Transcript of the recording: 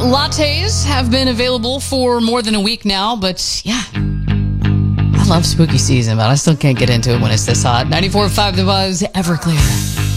lattes have been available for more than a week now, but yeah, I love spooky season, but I still can't get into it when it's this hot. 94.5 The Buzz, Everclear.